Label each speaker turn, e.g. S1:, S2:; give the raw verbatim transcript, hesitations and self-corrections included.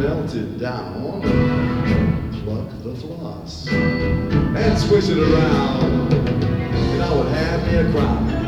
S1: melt it down, pluck the floss, and swish it around, and I would have me a crown.